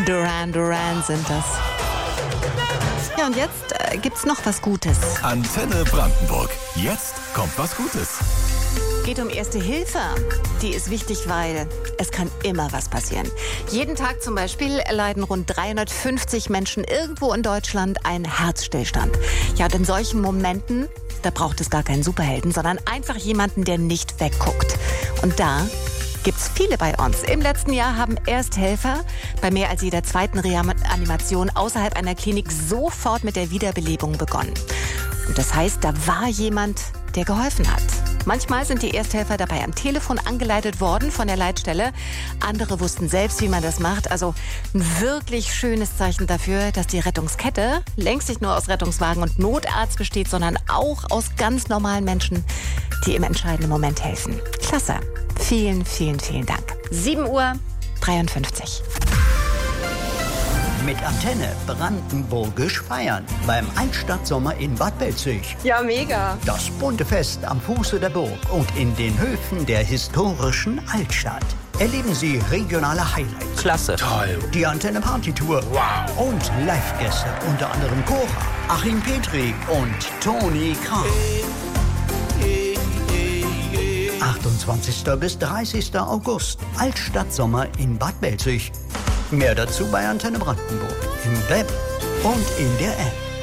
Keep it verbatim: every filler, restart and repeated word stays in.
Duran Duran sind das. Ja, und jetzt äh, gibt's noch was Gutes. Antenne Brandenburg. Jetzt kommt was Gutes. Geht um Erste Hilfe. Die ist wichtig, weil es kann immer was passieren. Jeden Tag zum Beispiel leiden rund dreihundertfünfzig Menschen irgendwo in Deutschland einen Herzstillstand. Ja, und in solchen Momenten, da braucht es gar keinen Superhelden, sondern einfach jemanden, der nicht wegguckt. Und da gibt's viele bei uns. Im letzten Jahr haben Ersthelfer bei mehr als jeder zweiten Reanimation außerhalb einer Klinik sofort mit der Wiederbelebung begonnen. Und das heißt, da war jemand, der geholfen hat. Manchmal sind die Ersthelfer dabei am Telefon angeleitet worden von der Leitstelle. Andere wussten selbst, wie man das macht. Also ein wirklich schönes Zeichen dafür, dass die Rettungskette längst nicht nur aus Rettungswagen und Notarzt besteht, sondern auch aus ganz normalen Menschen, die im entscheidenden Moment helfen. Klasse. Vielen, vielen, vielen Dank. sieben Uhr dreiundfünfzig. Mit Antenne brandenburgisch feiern beim Altstadtsommer in Bad Belzig. Ja, mega. Das bunte Fest am Fuße der Burg und in den Höfen der historischen Altstadt. Erleben Sie regionale Highlights. Klasse. Toll. Die Antenne Partytour. Wow. Und Live-Gäste, unter anderem Cora, Achim Petri und Toni Kraus. achtundzwanzigsten bis dreißigsten August. Altstadtsommer in Bad Belzig. Mehr dazu bei Antenne Brandenburg im Web und in der App.